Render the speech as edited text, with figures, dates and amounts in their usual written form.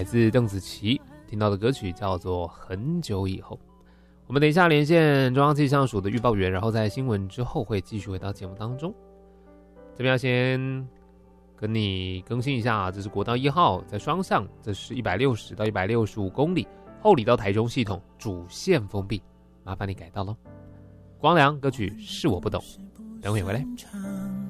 来自邓紫棋，听到的歌曲叫做《很久以后》。我们等一下连线中央气象署的预报员，然后在新闻之后会继续回到节目当中。这边要先跟你更新一下，这是国道1号在双向，这是160到165公里，后里到台中系统主线封闭，麻烦你改道咯。光良歌曲是我不懂，等会回来。